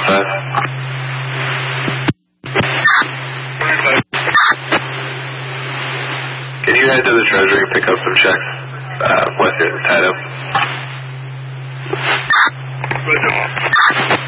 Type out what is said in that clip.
25. Can you head to the Treasury and pick up some checks with it tied up?